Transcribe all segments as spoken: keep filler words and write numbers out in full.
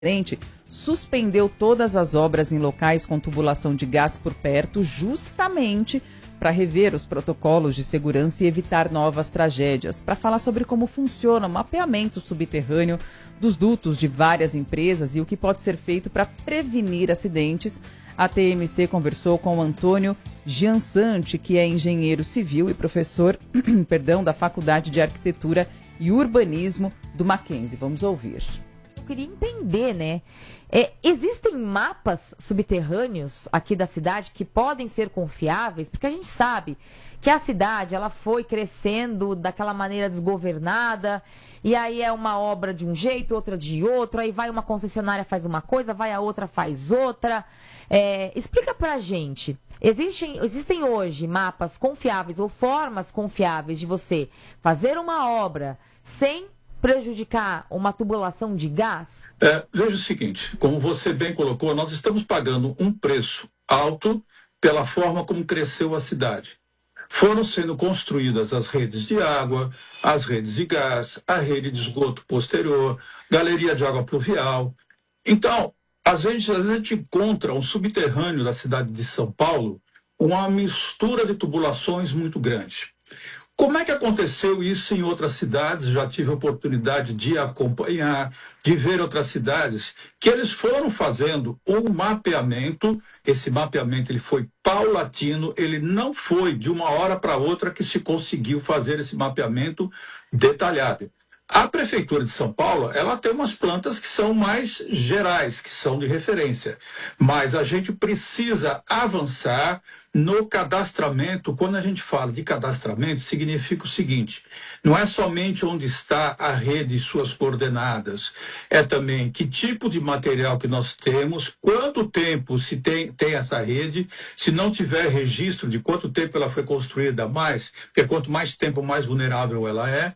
presidente suspendeu todas as obras em locais com tubulação de gás por perto, justamente para rever os protocolos de segurança e evitar novas tragédias. Para falar sobre como funciona o mapeamento subterrâneo dos dutos de várias empresas e o que pode ser feito para prevenir acidentes, a T M C conversou com o Antônio Giansante, que é engenheiro civil e professor perdão, da Faculdade de Arquitetura e Urbanismo do Mackenzie. Vamos ouvir. Eu queria entender, né? É, existem mapas subterrâneos aqui da cidade que podem ser confiáveis? Porque a gente sabe que a cidade ela foi crescendo daquela maneira desgovernada, e aí é uma obra de um jeito, outra de outro, aí vai uma concessionária faz uma coisa, vai a outra faz outra. É, explica pra gente, existem, existem hoje mapas confiáveis ou formas confiáveis de você fazer uma obra sem prejudicar uma tubulação de gás? É, veja o seguinte, como você bem colocou, nós estamos pagando um preço alto pela forma como cresceu a cidade. Foram sendo construídas as redes de água, as redes de gás, a rede de esgoto posterior, galeria de água pluvial. Então, às vezes, às vezes a gente encontra um subterrâneo da cidade de São Paulo, uma mistura de tubulações muito grande. Como é que aconteceu isso em outras cidades? Já tive a oportunidade de acompanhar, de ver outras cidades, que eles foram fazendo um mapeamento. Esse mapeamento ele foi paulatino, ele não foi de uma hora para outra que se conseguiu fazer esse mapeamento detalhado. A Prefeitura de São Paulo, ela tem umas plantas que são mais gerais, que são de referência, mas a gente precisa avançar no cadastramento. Quando a gente fala de cadastramento, significa o seguinte: não é somente onde está a rede e suas coordenadas, é também que tipo de material que nós temos, quanto tempo se tem, tem essa rede, se não tiver registro de quanto tempo ela foi construída, mais, porque quanto mais tempo, mais vulnerável ela é.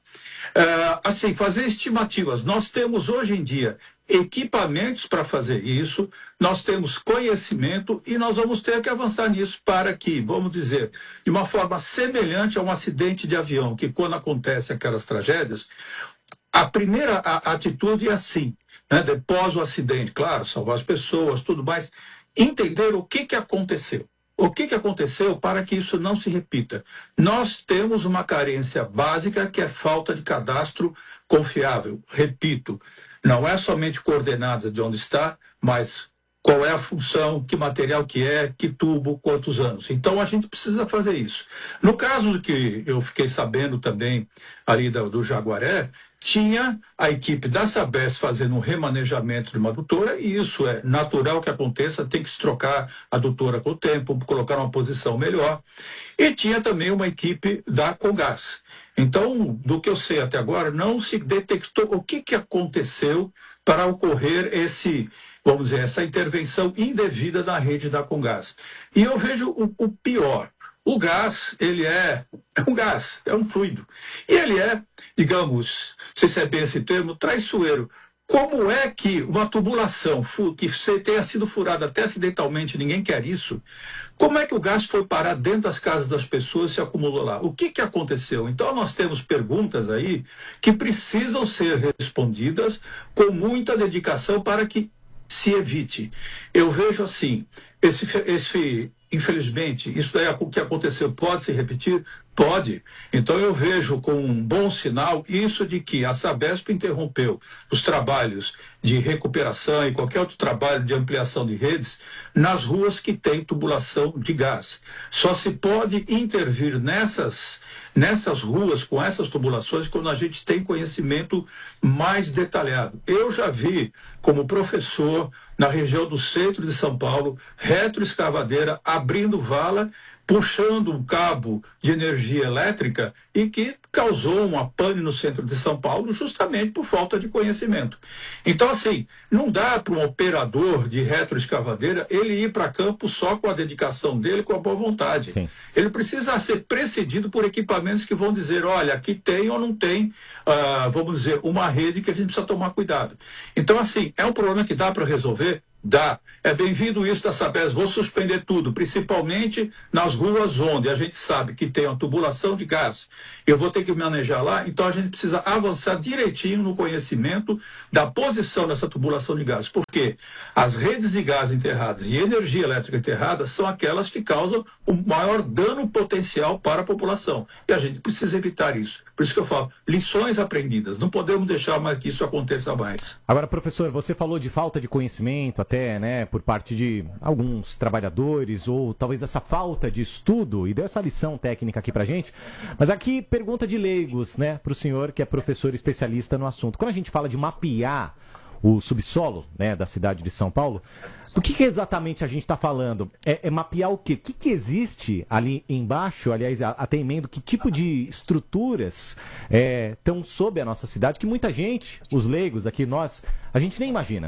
É assim, fazer estimativas. Nós temos hoje em dia equipamentos para fazer isso, nós temos conhecimento e nós vamos ter que avançar nisso para que, vamos dizer, de uma forma semelhante a um acidente de avião, que quando acontece aquelas tragédias, a primeira a, a atitude é assim, né, após o acidente, claro, salvar as pessoas, tudo mais, entender o que, que aconteceu. O que, que aconteceu para que isso não se repita? Nós temos uma carência básica que é falta de cadastro confiável. Repito, não é somente coordenadas de onde está, mas qual é a função, que material que é, que tubo, quantos anos. Então a gente precisa fazer isso. No caso do que eu fiquei sabendo também ali do, do Jaguaré, tinha a equipe da Sabesp fazendo um remanejamento de uma adutora, e isso é natural que aconteça, tem que se trocar a adutora com o tempo, colocar uma posição melhor. E tinha também uma equipe da Congás. Então, do que eu sei até agora, não se detectou o que, que aconteceu para ocorrer esse, vamos dizer, essa intervenção indevida na rede da Congás. E eu vejo o, o pior. O gás, ele é, é um gás, é um fluido. E ele é, digamos, não sei se é bem esse termo, traiçoeiro. Como é que uma tubulação que tenha sido furada até acidentalmente, ninguém quer isso, como é que o gás foi parar dentro das casas das pessoas e se acumulou lá? O que, que aconteceu? Então nós temos perguntas aí que precisam ser respondidas com muita dedicação para que se evite. Eu vejo assim, esse... esse infelizmente, isso é o que aconteceu, pode se repetir? Pode. Então eu vejo com um bom sinal isso de que a Sabesp interrompeu os trabalhos de recuperação e qualquer outro trabalho de ampliação de redes nas ruas que têm tubulação de gás. Só se pode intervir nessas, nessas ruas com essas tubulações quando a gente tem conhecimento mais detalhado. Eu já vi, como professor, na região do centro de São Paulo, retroescavadeira abrindo vala, puxando um cabo de energia elétrica e que causou uma pane no centro de São Paulo justamente por falta de conhecimento. Então, assim, não dá para um operador de retroescavadeira ele ir para campo só com a dedicação dele, com a boa vontade. Sim. Ele precisa ser precedido por equipamentos que vão dizer, olha, aqui tem ou não tem, uh, vamos dizer, uma rede que a gente precisa tomar cuidado. Então, assim, é um problema que dá para resolver? Dá. É bem-vindo isso da Sabesp. Vou suspender tudo, principalmente nas ruas onde a gente sabe que tem uma tubulação de gás. Eu vou ter que manejar lá, então a gente precisa avançar direitinho no conhecimento da posição dessa tubulação de gás. Porque as redes de gás enterradas e energia elétrica enterrada são aquelas que causam o maior dano potencial para a população. E a gente precisa evitar isso. Por isso que eu falo, lições aprendidas. Não podemos deixar mais que isso aconteça mais. Agora, professor, você falou de falta de conhecimento até, né, por parte de alguns trabalhadores, ou talvez essa falta de estudo, e deu essa lição técnica aqui pra gente. Mas aqui, pergunta de leigos, né, pro senhor que é professor especialista no assunto. Quando a gente fala de mapear o subsolo, né, da cidade de São Paulo, do que, que exatamente a gente está falando? É, é mapear o quê? O que, que existe ali embaixo, aliás, até emendo, que tipo de estruturas estão é, sob a nossa cidade, que muita gente, os leigos aqui, nós, a gente nem imagina.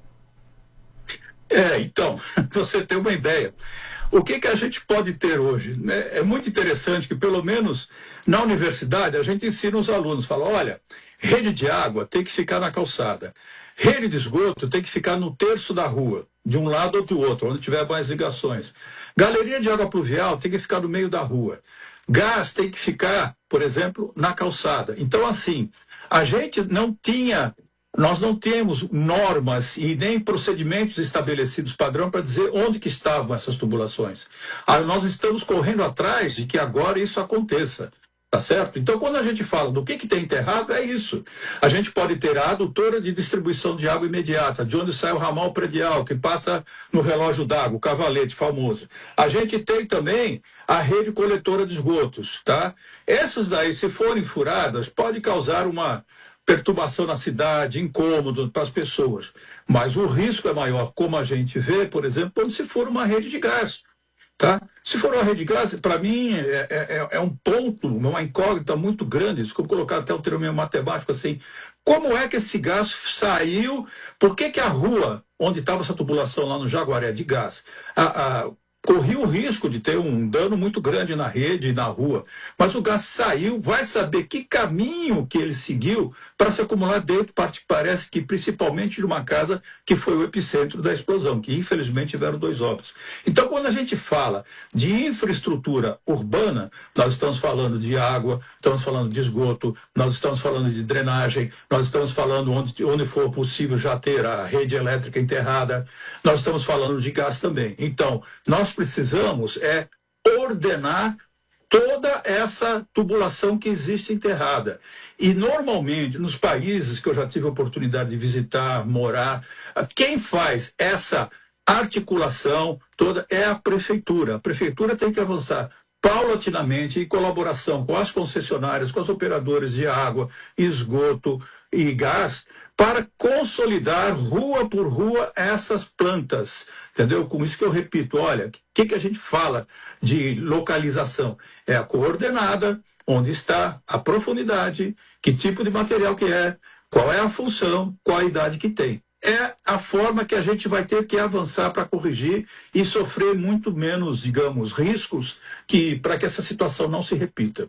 É, então, você tem uma ideia. O que, que a gente pode ter hoje? É muito interessante que, pelo menos na universidade, a gente ensina os alunos, fala, olha, rede de água tem que ficar na calçada. Rede de esgoto tem que ficar no terço da rua, de um lado ou do outro, onde tiver mais ligações. Galeria de água pluvial tem que ficar no meio da rua. Gás tem que ficar, por exemplo, na calçada. Então, assim, a gente não tinha, nós não temos normas e nem procedimentos estabelecidos padrão para dizer onde que estavam essas tubulações. Ah, nós estamos correndo atrás de que agora isso aconteça. Tá certo? Então, quando a gente fala do que, que tem enterrado, é isso. A gente pode ter a adutora de distribuição de água imediata, de onde sai o ramal predial, que passa no relógio d'água, o cavalete famoso. A gente tem também a rede coletora de esgotos, tá? Essas daí, se forem furadas, pode causar uma perturbação na cidade, incômodo para as pessoas. Mas o risco é maior, como a gente vê, por exemplo, quando se for uma rede de gás. Tá? Se for uma rede de gás, para mim é, é, é um ponto, uma incógnita muito grande, isso que eu colocar até o termo matemático assim, como é que esse gás saiu, por que que a rua onde estava essa tubulação lá no Jaguaré de gás, a, a, corria o risco de ter um dano muito grande na rede e na rua, mas o gás saiu, vai saber que caminho que ele seguiu para se acumular dentro, parece que principalmente de uma casa que foi o epicentro da explosão, que infelizmente tiveram dois óbitos. Então, quando a gente fala de infraestrutura urbana, nós estamos falando de água, estamos falando de esgoto, nós estamos falando de drenagem, nós estamos falando onde, onde for possível já ter a rede elétrica enterrada, nós estamos falando de gás também. Então, nós precisamos é ordenar toda essa tubulação que existe enterrada. E, normalmente, nos países que eu já tive a oportunidade de visitar, morar, quem faz essa articulação toda é a prefeitura. A prefeitura tem que avançar paulatinamente, em colaboração com as concessionárias, com as operadoras de água, esgoto e gás, para consolidar rua por rua essas plantas, entendeu? Com isso que eu repito, olha, o que, que a gente fala de localização? É a coordenada, onde está a profundidade, que tipo de material que é, qual é a função, qual a idade que tem. É a forma que a gente vai ter que avançar para corrigir e sofrer muito menos, digamos, riscos que, para que essa situação não se repita.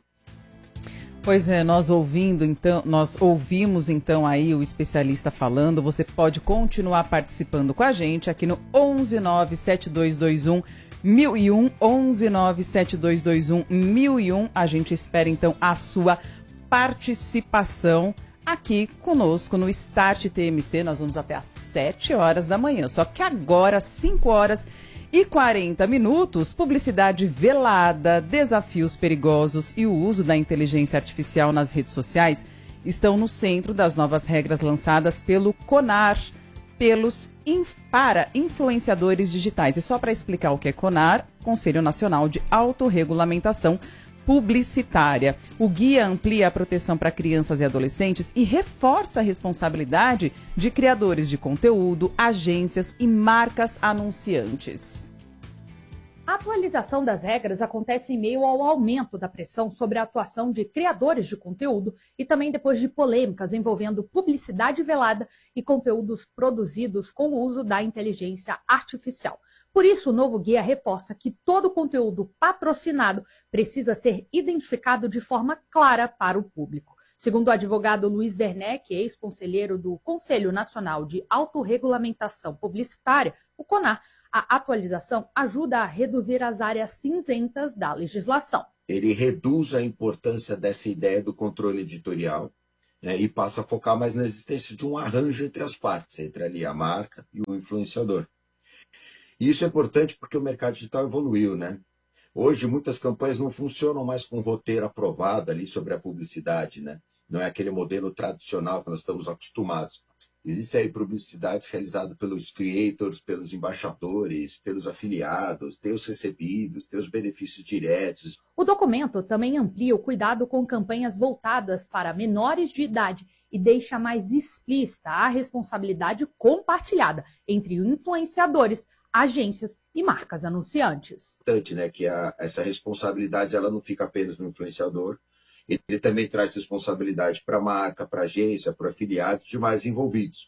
Pois é, nós ouvindo então, nós ouvimos então aí o especialista falando. Você pode continuar participando com a gente aqui no onze nove sete dois dois um mil e um, onze nove sete dois dois um mil e um. A gente espera então a sua participação aqui conosco no Start T M C. Nós vamos até às sete horas da manhã, só que agora, cinco horas e quarenta minutos, publicidade velada, desafios perigosos e o uso da inteligência artificial nas redes sociais estão no centro das novas regras lançadas pelo CONAR, pelos para influenciadores digitais. E só para explicar o que é CONAR, Conselho Nacional de Autorregulamentação Publicitária. O guia amplia a proteção para crianças e adolescentes e reforça a responsabilidade de criadores de conteúdo, agências e marcas anunciantes. A atualização das regras acontece em meio ao aumento da pressão sobre a atuação de criadores de conteúdo e também depois de polêmicas envolvendo publicidade velada e conteúdos produzidos com o uso da inteligência artificial. Por isso, o novo guia reforça que todo conteúdo patrocinado precisa ser identificado de forma clara para o público. Segundo o advogado Luiz Werneck, ex-conselheiro do Conselho Nacional de Autorregulamentação Publicitária, o CONAR, a atualização ajuda a reduzir as áreas cinzentas da legislação. Ele reduz a importância dessa ideia do controle editorial, né, e passa a focar mais na existência de um arranjo entre as partes, entre ali a marca e o influenciador. E isso é importante porque o mercado digital evoluiu, né? Hoje, muitas campanhas não funcionam mais com roteiro aprovado ali sobre a publicidade, né? Não é aquele modelo tradicional que nós estamos acostumados. Existem aí publicidades realizadas pelos creators, pelos embaixadores, pelos afiliados, tem os recebidos, tem os benefícios diretos. O documento também amplia o cuidado com campanhas voltadas para menores de idade e deixa mais explícita a responsabilidade compartilhada entre influenciadores, agências e marcas anunciantes. Importante, né, que a, essa responsabilidade ela não fica apenas no influenciador, ele também traz responsabilidade para a marca, para a agência, para o afiliado e demais envolvidos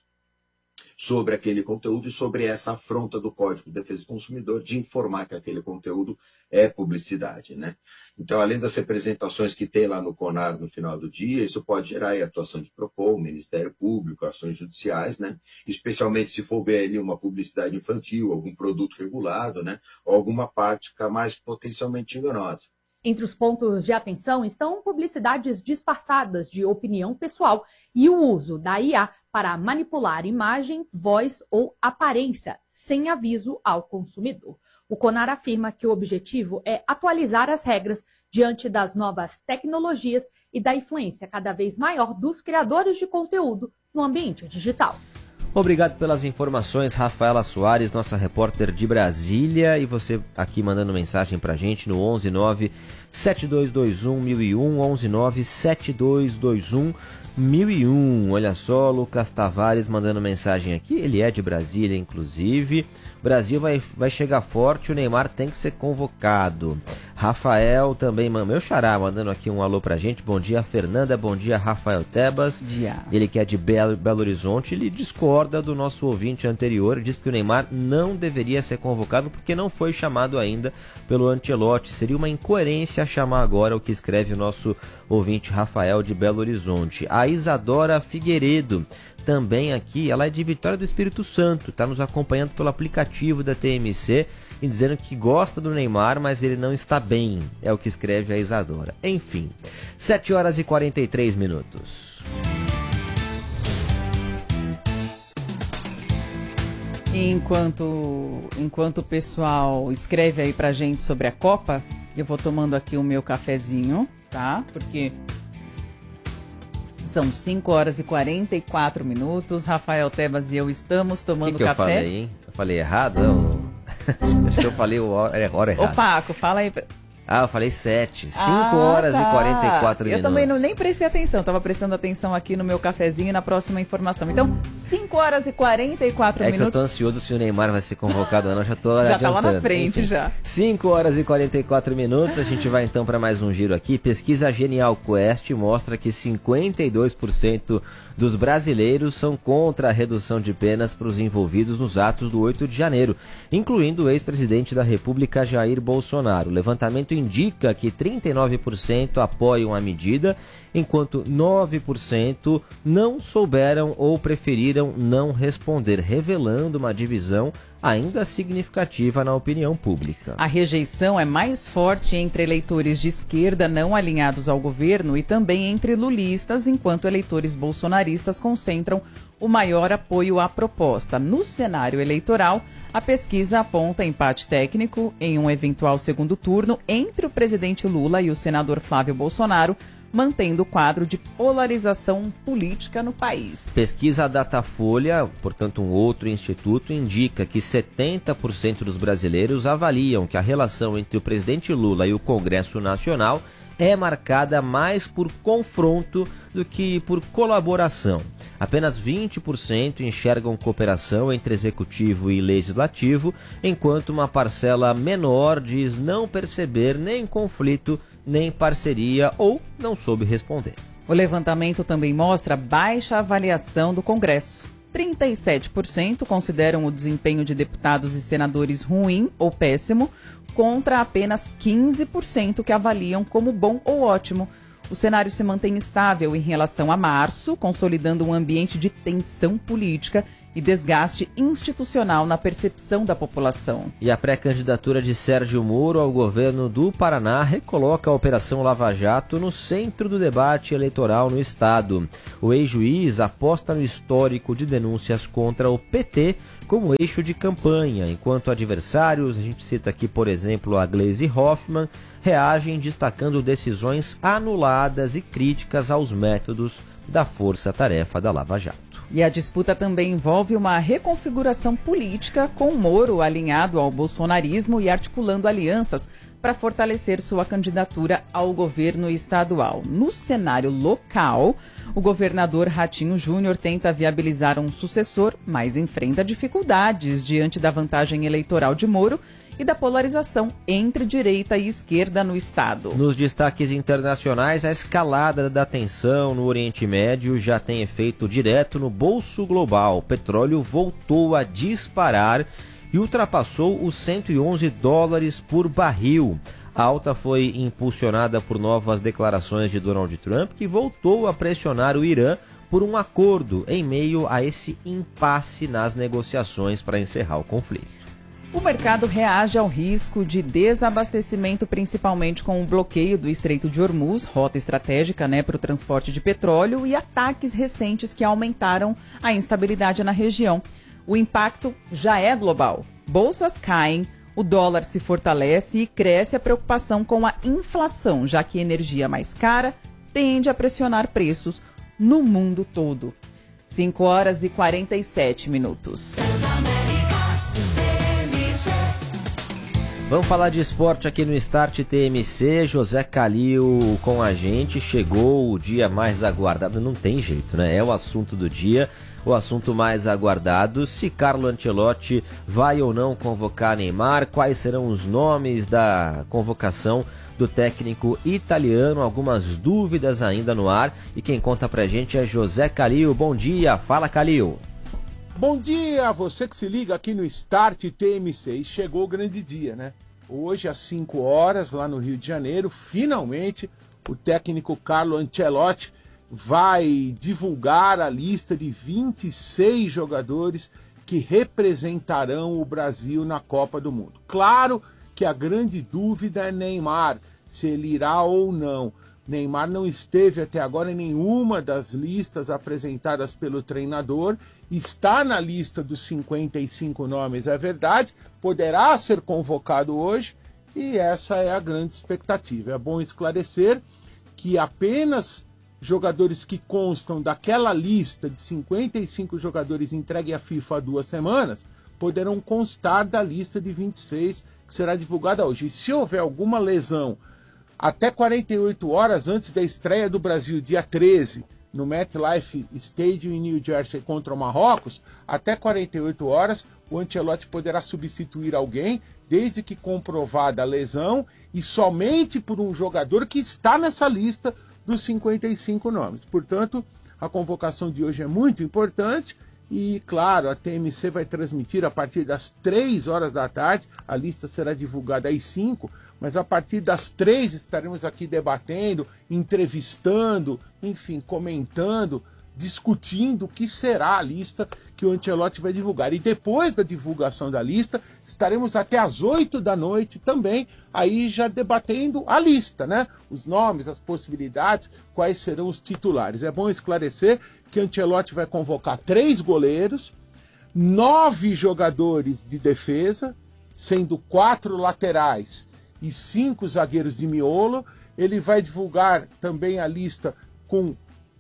sobre aquele conteúdo e sobre essa afronta do Código de Defesa do Consumidor de informar que aquele conteúdo é publicidade, né? Então, além das representações que tem lá no CONAR no final do dia, isso pode gerar aí atuação de PROCON, Ministério Público, ações judiciais, né? Especialmente se for ver ali uma publicidade infantil, algum produto regulado, né? Ou alguma prática mais potencialmente enganosa. Entre os pontos de atenção estão publicidades disfarçadas de opinião pessoal e o uso da I A para manipular imagem, voz ou aparência, sem aviso ao consumidor. O CONAR afirma que o objetivo é atualizar as regras diante das novas tecnologias e da influência cada vez maior dos criadores de conteúdo no ambiente digital. Obrigado pelas informações, Rafaela Soares, nossa repórter de Brasília, e você aqui mandando mensagem pra gente no onze nove sete dois dois um mil e um, onze nove sete dois dois um mil e um. Olha só, Lucas Tavares mandando mensagem aqui, ele é de Brasília, inclusive. Brasil vai, vai chegar forte, o Neymar tem que ser convocado. Rafael também, meu xará, mandando aqui um alô pra gente. Bom dia, Fernanda. Bom dia, Rafael Tebas. Dia. Ele que é de Belo, Belo Horizonte, ele discorda do nosso ouvinte anterior. Diz que o Neymar não deveria ser convocado porque não foi chamado ainda pelo Ancelotti. Seria uma incoerência chamar agora, o que escreve o nosso ouvinte Rafael de Belo Horizonte. A Isadora Figueiredo, também aqui, ela é de Vitória do Espírito Santo, está nos acompanhando pelo aplicativo da T M C e dizendo que gosta do Neymar, mas ele não está bem, é o que escreve a Isadora. Enfim, sete horas e quarenta e três minutos. Enquanto, enquanto o pessoal escreve aí pra gente sobre a Copa, eu vou tomando aqui o meu cafezinho, tá? Porque são cinco horas e quarenta e quatro minutos. Rafael Tebas e eu estamos tomando que que café. Eu falei, hein? Eu falei errado? Não. Acho que eu falei o hora, hora errada. Ô, Paco, fala aí. Pra... Ah, eu falei sete. cinco ah, horas tá. e quarenta e quatro eu minutos. Eu também não, nem prestei atenção. Tava prestando atenção aqui no meu cafezinho e na próxima informação. Então, cinco horas e quarenta e quatro é minutos. É que eu tô ansioso se o Neymar vai ser convocado ou não. Já tô já adiantando. tá lá na frente, enfim, já. cinco horas e quarenta e quatro minutos. A gente vai então para mais um giro aqui. Pesquisa Genial Quest mostra que cinquenta e dois por cento dos brasileiros são contra a redução de penas para os envolvidos nos atos do oito de janeiro, incluindo o ex-presidente da República, Jair Bolsonaro. O levantamento indica que trinta e nove por cento apoiam a medida, enquanto nove por cento não souberam ou preferiram não responder, revelando uma divisão ainda significativa na opinião pública. A rejeição é mais forte entre eleitores de esquerda não alinhados ao governo e também entre lulistas, enquanto eleitores bolsonaristas concentram o maior apoio à proposta. No cenário eleitoral, a pesquisa aponta empate técnico em um eventual segundo turno entre o presidente Lula e o senador Flávio Bolsonaro, mantendo o quadro de polarização política no país. Pesquisa Datafolha, portanto um outro instituto, indica que setenta por cento dos brasileiros avaliam que a relação entre o presidente Lula e o Congresso Nacional é marcada mais por confronto do que por colaboração. Apenas vinte por cento enxergam cooperação entre executivo e legislativo, enquanto uma parcela menor diz não perceber nem conflito, nem parceria ou não soube responder. O levantamento também mostra baixa avaliação do Congresso. trinta e sete por cento consideram o desempenho de deputados e senadores ruim ou péssimo, contra apenas quinze por cento que avaliam como bom ou ótimo. O cenário se mantém estável em relação a março, consolidando um ambiente de tensão política e desgaste institucional na percepção da população. E a pré-candidatura de Sérgio Moro ao governo do Paraná recoloca a Operação Lava Jato no centro do debate eleitoral no estado. O ex-juiz aposta no histórico de denúncias contra o P T como eixo de campanha, enquanto adversários, a gente cita aqui, por exemplo, a Gleisi Hoffmann, reagem destacando decisões anuladas e críticas aos métodos da força-tarefa da Lava Jato. E a disputa também envolve uma reconfiguração política, com Moro alinhado ao bolsonarismo e articulando alianças para fortalecer sua candidatura ao governo estadual. No cenário local, o governador Ratinho Júnior tenta viabilizar um sucessor, mas enfrenta dificuldades diante da vantagem eleitoral de Moro e da polarização entre direita e esquerda no estado. Nos destaques internacionais, a escalada da tensão no Oriente Médio já tem efeito direto no bolso global. O petróleo voltou a disparar e ultrapassou os cento e onze dólares por barril. A alta foi impulsionada por novas declarações de Donald Trump, que voltou a pressionar o Irã por um acordo em meio a esse impasse nas negociações para encerrar o conflito. O mercado reage ao risco de desabastecimento, principalmente com o bloqueio do Estreito de Hormuz, rota estratégica, né, para o transporte de petróleo, e ataques recentes que aumentaram a instabilidade na região. O impacto já é global. Bolsas caem, o dólar se fortalece e cresce a preocupação com a inflação, já que a energia mais cara tende a pressionar preços no mundo todo. cinco horas e quarenta e sete minutos. Vamos falar de esporte aqui no Start T M C. José Calil com a gente. Chegou o dia mais aguardado. Não tem jeito, né? É o assunto do dia, o assunto mais aguardado. Se Carlo Ancelotti vai ou não convocar Neymar, quais serão os nomes da convocação do técnico italiano, algumas dúvidas ainda no ar. E quem conta pra gente é José Calil. Bom dia, fala Calil. Bom dia a você que se liga aqui no Start T M C. E chegou o grande dia, né? Hoje, às cinco horas, lá no Rio de Janeiro, finalmente o técnico Carlo Ancelotti vai divulgar a lista de vinte e seis jogadores que representarão o Brasil na Copa do Mundo. Claro que a grande dúvida é Neymar, se ele irá ou não. Neymar não esteve até agora em nenhuma das listas apresentadas pelo treinador, está na lista dos cinquenta e cinco nomes, é verdade, poderá ser convocado hoje e essa é a grande expectativa. É bom esclarecer que apenas jogadores que constam daquela lista de cinquenta e cinco jogadores entregue à FIFA há duas semanas poderão constar da lista de vinte e seis que será divulgada hoje. E se houver alguma lesão até quarenta e oito horas antes da estreia do Brasil, dia treze, no MetLife Stadium em New Jersey contra o Marrocos, até quarenta e oito horas o Ancelotti poderá substituir alguém, desde que comprovada a lesão, e somente por um jogador que está nessa lista dos cinquenta e cinco nomes. Portanto, a convocação de hoje é muito importante e, claro, a T M C vai transmitir a partir das três horas da tarde, a lista será divulgada às cinco, mas a partir das três estaremos aqui debatendo, entrevistando, enfim, comentando, discutindo o que será a lista que o Ancelotti vai divulgar. E depois da divulgação da lista, estaremos até às oito da noite também, aí já debatendo a lista, né? Os nomes, as possibilidades, quais serão os titulares. É bom esclarecer que o Ancelotti vai convocar três goleiros, nove jogadores de defesa, sendo quatro laterais e cinco zagueiros de miolo. Ele vai divulgar também a lista com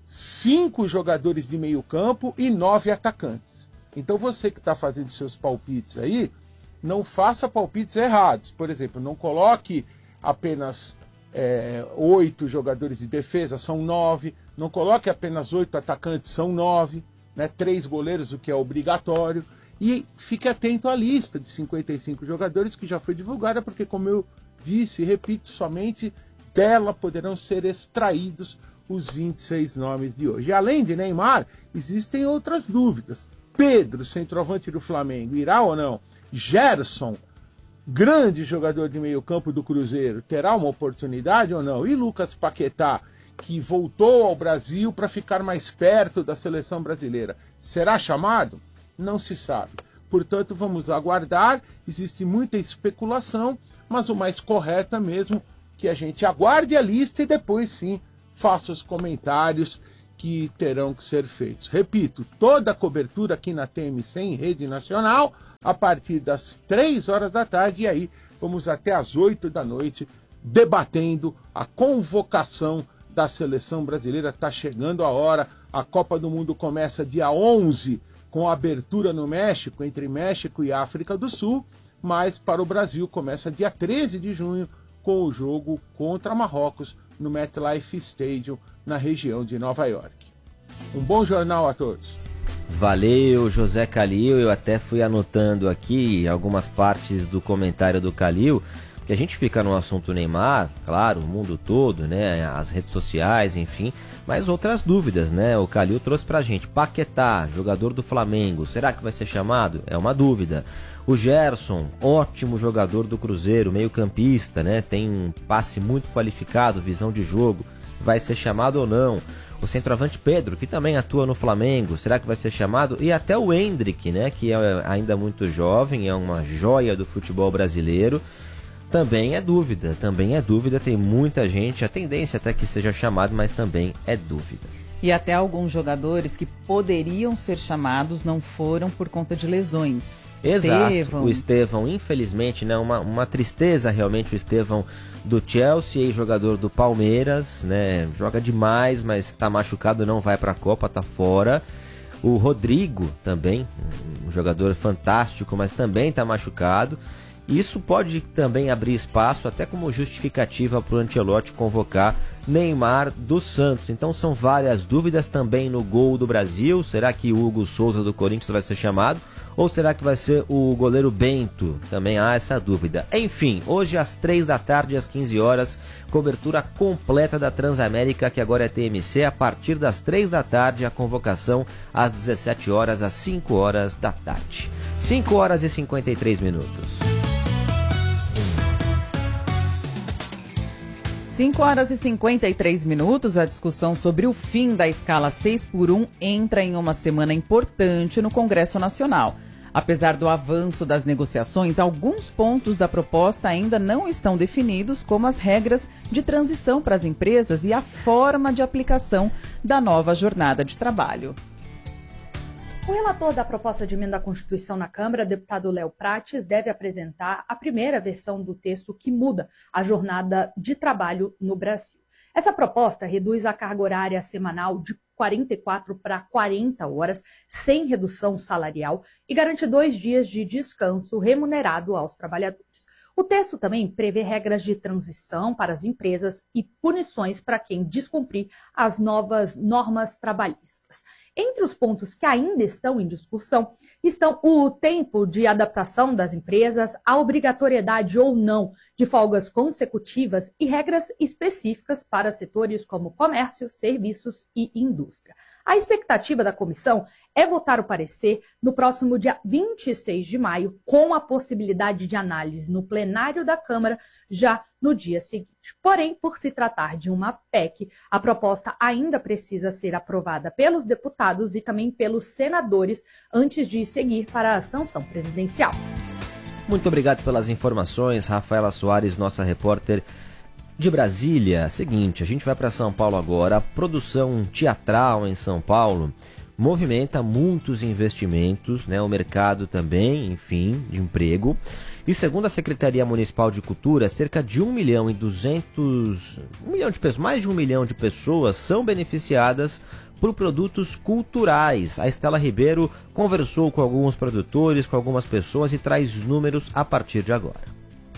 cinco jogadores de meio campo e nove atacantes. Então você que está fazendo seus palpites aí, não faça palpites errados. Por exemplo, não coloque apenas é, oito jogadores de defesa, são nove. Não coloque apenas oito atacantes, são nove. Né? Três goleiros, o que é obrigatório. E fique atento à lista de cinquenta e cinco jogadores que já foi divulgada, porque, como eu disse e repito, somente dela poderão ser extraídos os vinte e seis nomes de hoje. E além de Neymar, existem outras dúvidas. Pedro, centroavante do Flamengo, irá ou não? Gerson, grande jogador de meio campo do Cruzeiro, terá uma oportunidade ou não? E Lucas Paquetá, que voltou ao Brasil para ficar mais perto da seleção brasileira. Será chamado? Não se sabe. Portanto, vamos aguardar. Existe muita especulação, mas o mais correto é mesmo que a gente aguarde a lista e depois sim faça os comentários que terão que ser feitos. Repito, toda a cobertura aqui na T M C em rede nacional a partir das três horas da tarde e aí vamos até às oito da noite debatendo a convocação da seleção brasileira. Está chegando a hora, a Copa do Mundo começa dia onze com a abertura no México, entre México e África do Sul, mas para o Brasil começa dia treze de junho com o jogo contra Marrocos no MetLife Stadium, na região de Nova York. Um bom jornal a todos. Valeu, José Calil. Eu até fui anotando aqui algumas partes do comentário do Calil, que a gente fica no assunto Neymar, claro, o mundo todo, né, as redes sociais, enfim, mas outras dúvidas, né? O Calil trouxe pra gente. Paquetá, jogador do Flamengo, será que vai ser chamado? É uma dúvida. O Gerson, ótimo jogador do Cruzeiro, meio-campista, né? Tem um passe muito qualificado, visão de jogo. Vai ser chamado ou não? O centroavante Pedro, que também atua no Flamengo, será que vai ser chamado? E até o Hendrick, né? Que é ainda muito jovem, é uma joia do futebol brasileiro. Também é dúvida, também é dúvida. Tem muita gente, a tendência até que seja chamado, mas também é dúvida. E até alguns jogadores que poderiam ser chamados não foram por conta de lesões. Exato, Estevão. O Estevão, infelizmente, né, uma, uma tristeza realmente o Estevão do Chelsea, jogador do Palmeiras, né, joga demais, mas está machucado, não vai para a Copa, está fora. O Rodrigo também, um jogador fantástico, mas também está machucado. Isso pode também abrir espaço, até como justificativa para o Ancelotti convocar Neymar dos Santos. Então são várias dúvidas também no gol do Brasil. Será que o Hugo Souza do Corinthians vai ser chamado? Ou será que vai ser o goleiro Bento? Também há essa dúvida. Enfim, hoje às três da tarde, às quinze horas, cobertura completa da Transamérica, que agora é T M C. A partir das três da tarde, a convocação às dezessete horas, às cinco horas da tarde. cinco horas e cinquenta e três minutos. cinco horas e cinquenta e três minutos, a discussão sobre o fim da escala seis por um entra em uma semana importante no Congresso Nacional. Apesar do avanço das negociações, alguns pontos da proposta ainda não estão definidos, como as regras de transição para as empresas e a forma de aplicação da nova jornada de trabalho. O relator da proposta de emenda à Constituição na Câmara, deputado Léo Prates, deve apresentar a primeira versão do texto que muda a jornada de trabalho no Brasil. Essa proposta reduz a carga horária semanal de quarenta e quatro para quarenta horas, sem redução salarial, e garante dois dias de descanso remunerado aos trabalhadores. O texto também prevê regras de transição para as empresas e punições para quem descumprir as novas normas trabalhistas. Entre os pontos que ainda estão em discussão estão o tempo de adaptação das empresas, a obrigatoriedade ou não de folgas consecutivas e regras específicas para setores como comércio, serviços e indústria. A expectativa da comissão é votar o parecer no próximo dia vinte e seis de maio, com a possibilidade de análise no plenário da Câmara já no dia seguinte. Porém, por se tratar de uma P E C, a proposta ainda precisa ser aprovada pelos deputados e também pelos senadores antes de seguir para a sanção presidencial. Muito obrigado pelas informações, Rafaela Soares, nossa repórter de Brasília. Seguinte, a gente vai para São Paulo agora. A produção teatral em São Paulo movimenta muitos investimentos, né? O mercado também, enfim, de emprego. E segundo a Secretaria Municipal de Cultura, cerca de um milhão e duzentos, um milhão de pessoas, mais de um milhão de pessoas são beneficiadas por produtos culturais. A Estela Ribeiro conversou com alguns produtores, com algumas pessoas e traz números a partir de agora.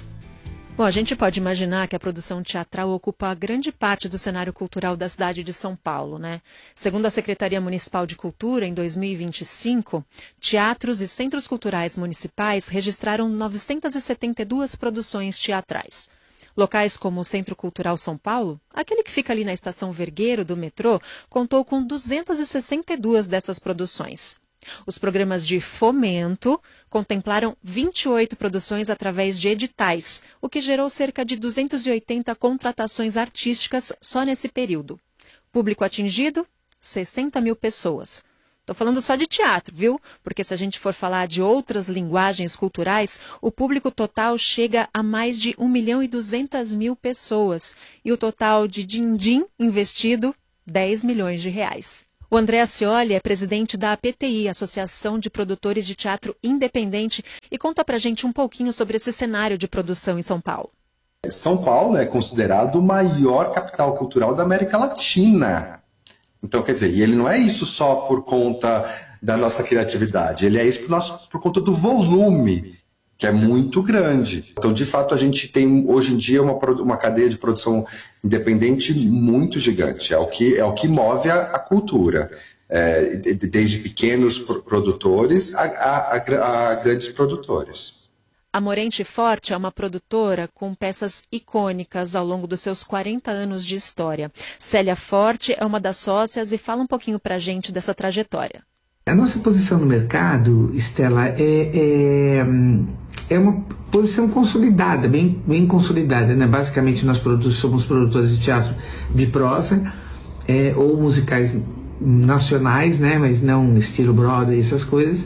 Bom, a gente pode imaginar que a produção teatral ocupa grande parte do cenário cultural da cidade de São Paulo, né? Segundo a Secretaria Municipal de Cultura, em dois mil e vinte e cinco, teatros e centros culturais municipais registraram novecentas e setenta e duas produções teatrais. Locais como o Centro Cultural São Paulo, aquele que fica ali na Estação Vergueiro do metrô, contou com duzentas e sessenta e duas dessas produções. Os programas de fomento contemplaram vinte e oito produções através de editais, o que gerou cerca de duzentas e oitenta contratações artísticas só nesse período. Público atingido, sessenta mil pessoas. Estou falando só de teatro, viu? Porque se a gente for falar de outras linguagens culturais, o público total chega a mais de um milhão e duzentas mil pessoas. E o total de din-din investido, dez milhões de reais. O André Ascioli é presidente da A P T I, Associação de Produtores de Teatro Independente, e conta pra gente um pouquinho sobre esse cenário de produção em São Paulo. São Paulo é considerado o maior capital cultural da América Latina. Então, quer dizer, e ele não é isso só por conta da nossa criatividade, ele é isso por, nosso, por conta do volume, que é muito grande. Então, de fato, a gente tem hoje em dia uma, uma cadeia de produção independente muito gigante. É o que, é o que move a, a cultura, é, desde pequenos produtores a, a, a, a grandes produtores. A Morente Forte é uma produtora com peças icônicas ao longo dos seus quarenta anos de história. Célia Forte é uma das sócias e fala um pouquinho pra gente dessa trajetória. A nossa posição no mercado, Estela, é, é, é uma posição consolidada, bem, bem consolidada, né? Basicamente nós produz, somos produtores de teatro de prosa, é, ou musicais nacionais, né? Mas não estilo Broadway, essas coisas.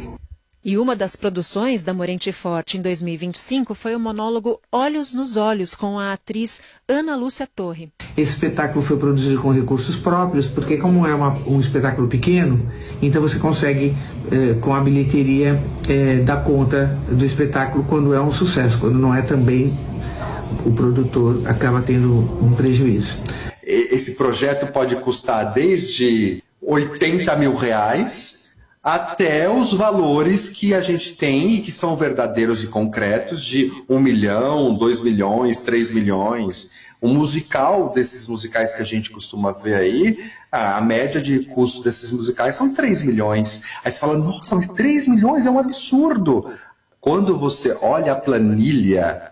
E uma das produções da Morente Forte em dois mil e vinte e cinco foi o monólogo Olhos nos Olhos, com a atriz Ana Lúcia Torre. Esse espetáculo foi produzido com recursos próprios, porque como é uma, um espetáculo pequeno, então você consegue, eh, com a bilheteria, eh, dar conta do espetáculo quando é um sucesso. Quando não é, também o produtor acaba tendo um prejuízo. Esse projeto pode custar desde oitenta mil reais até os valores que a gente tem e que são verdadeiros e concretos de um milhão, dois milhões, três milhões. O musical desses musicais que a gente costuma ver aí, a média de custo desses musicais são três milhões. Aí você fala, nossa, mas três milhões é um absurdo. Quando você olha a planilha,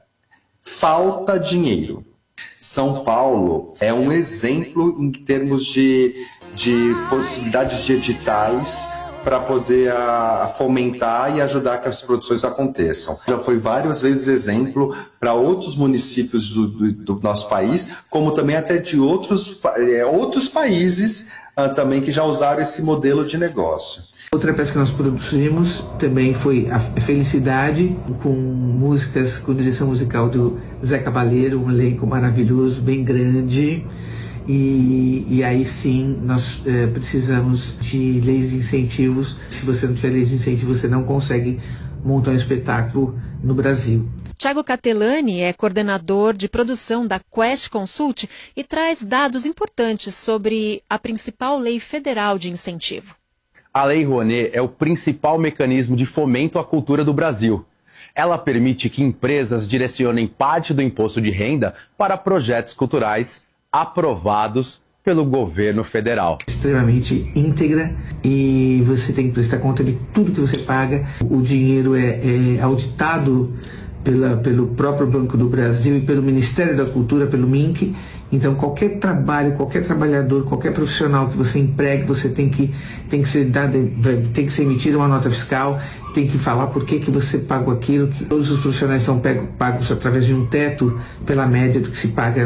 falta dinheiro. São Paulo é um exemplo em termos de, de possibilidades de editais para poder a, fomentar e ajudar que as produções aconteçam. Já foi várias vezes exemplo para outros municípios do, do, do nosso país, como também até de outros, é, outros países ah, também que já usaram esse modelo de negócio. Outra peça que nós produzimos também foi a Felicidade, com músicas, com direção musical do Zé Cabaleiro, um elenco maravilhoso, bem grande. E, e aí sim nós é, precisamos de leis de incentivos. Se você não tiver leis de incentivo, você não consegue montar um espetáculo no Brasil. Tiago Catelani é coordenador de produção da Quest Consult e traz dados importantes sobre a principal lei federal de incentivo. A Lei Rouanet é o principal mecanismo de fomento à cultura do Brasil. Ela permite que empresas direcionem parte do imposto de renda para projetos culturais aprovados pelo governo federal. Extremamente íntegra e você tem que prestar conta de tudo que você paga. O dinheiro é, é auditado pela, pelo próprio Banco do Brasil e pelo Ministério da Cultura, pelo M I N C. Então qualquer trabalho, qualquer trabalhador, qualquer profissional que você empregue, você tem que, tem que ser dado, tem que ser emitida uma nota fiscal, tem que falar por que, que você pagou aquilo, que todos os profissionais são pagos através de um teto pela média do que se paga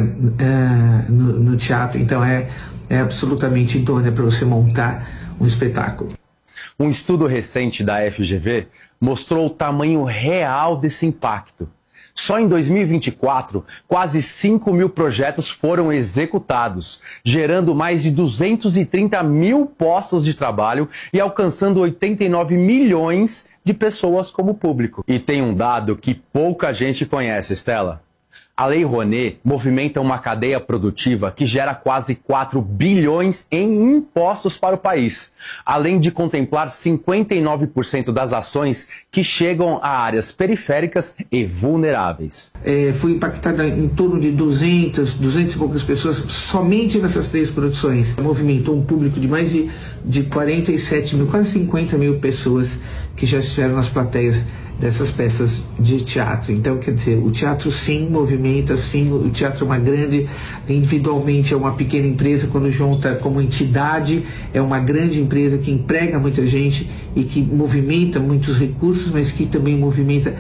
uh, no, no teatro. Então é, é absolutamente idônea para você montar um espetáculo. Um estudo recente da F G V mostrou o tamanho real desse impacto. Só em dois mil e vinte e quatro, quase cinco mil projetos foram executados, gerando mais de duzentos e trinta mil postos de trabalho e alcançando oitenta e nove milhões de pessoas como público. E tem um dado que pouca gente conhece, Estela. A Lei Rouanet movimenta uma cadeia produtiva que gera quase quatro bilhões em impostos para o país, além de contemplar cinquenta e nove por cento das ações que chegam a áreas periféricas e vulneráveis. É, foi impactada em torno de duzentas, duzentas e poucas pessoas somente nessas três produções. Movimentou um público de mais de, de quarenta e sete mil, quase cinquenta mil pessoas que já estiveram nas plateias dessas peças de teatro. Então, quer dizer, o teatro sim movimenta, sim, o teatro é uma grande, individualmente é uma pequena empresa, quando junta como entidade, é uma grande empresa que emprega muita gente e que movimenta muitos recursos, mas que também movimenta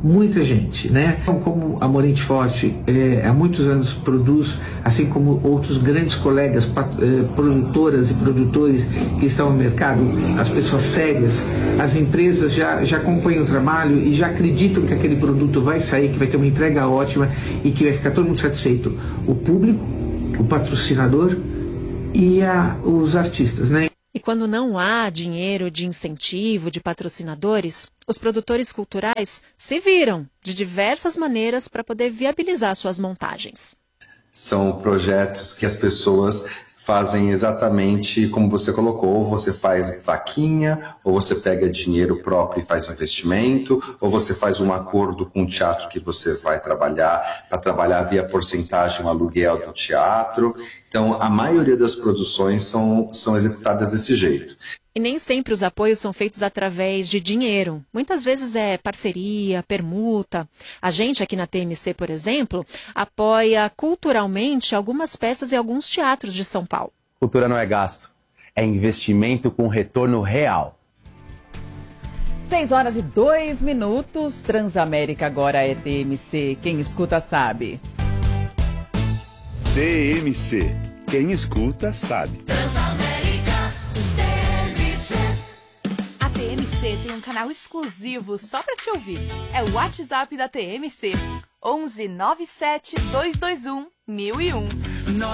muita gente, né? Como a Morente Forte é, há muitos anos produz, assim como outros grandes colegas, é, produtoras e produtores que estão no mercado, as pessoas sérias, as empresas já, já acompanham o trabalho e já acreditam que aquele produto vai sair, que vai ter uma entrega ótima e que vai ficar todo mundo satisfeito. O público, o patrocinador e a, os artistas, né? E quando não há dinheiro de incentivo, de patrocinadores, os produtores culturais se viram de diversas maneiras para poder viabilizar suas montagens. São projetos que as pessoas fazem exatamente como você colocou, ou você faz vaquinha, ou você pega dinheiro próprio e faz um investimento, ou você faz um acordo com o teatro que você vai trabalhar, para trabalhar via porcentagem o aluguel do teatro. Então, a maioria das produções são, são executadas desse jeito. E nem sempre os apoios são feitos através de dinheiro. Muitas vezes é parceria, permuta. A gente aqui na T M C, por exemplo, apoia culturalmente algumas peças e alguns teatros de São Paulo. Cultura não é gasto, é investimento com retorno real. seis horas e dois minutos, Transamérica agora é T M C. Quem escuta sabe. T M C. Quem escuta sabe. Transamérica, T M C. A T M C tem um canal exclusivo só pra te ouvir. É o WhatsApp da T M C. onze nove sete dois dois um mil e um.